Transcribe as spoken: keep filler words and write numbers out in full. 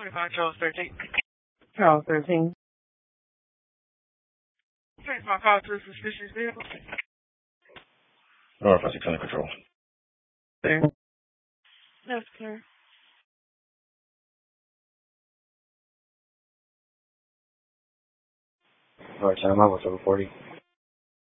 twenty-five Charles thirteen. Charles thirteen. Trace my call to a suspicious vehicle. North five six under control. Sir. That's clear. Alright, time out. What's over forty?